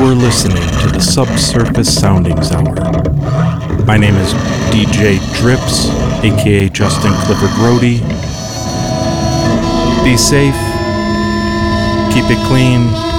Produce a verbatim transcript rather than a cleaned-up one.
are listening to the Subsurface Soundings Hour. My name is D J Drips, aka Justin Clifford Brody. Be safe, keep it clean,